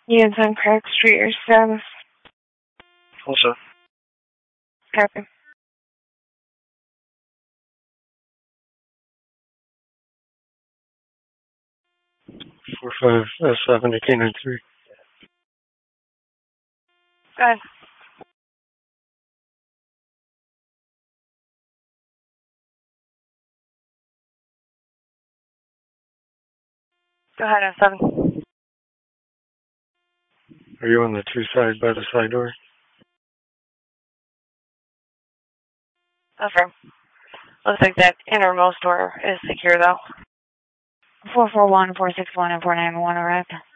Units on Craig Street, your status. Also. Copy. Four five S7 to K93. Go ahead. Go ahead, S7. Are you on the two side by the side door? Affirm. Looks like that innermost door is secure, though. 441, 461, and 491 arrived.